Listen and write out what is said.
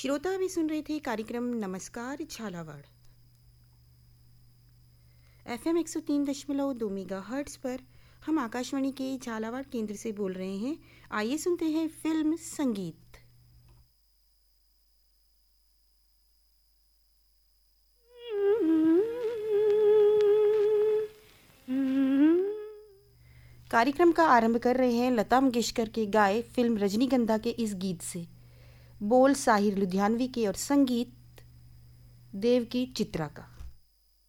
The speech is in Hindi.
श्रोता भी सुन रहे थे कार्यक्रम नमस्कार झालावाड़ FM 103.2 मेगाहर्ट्ज पर। हम आकाशवाणी के झालावाड़ केंद्र से बोल रहे हैं। आइए सुनते हैं फिल्म संगीत। कार्यक्रम का आरंभ कर रहे हैं लता मंगेशकर के गाए फिल्म रजनीगंधा के इस गीत से। बोल साहिर लुधियानवी के और संगीत देव की चित्रा का।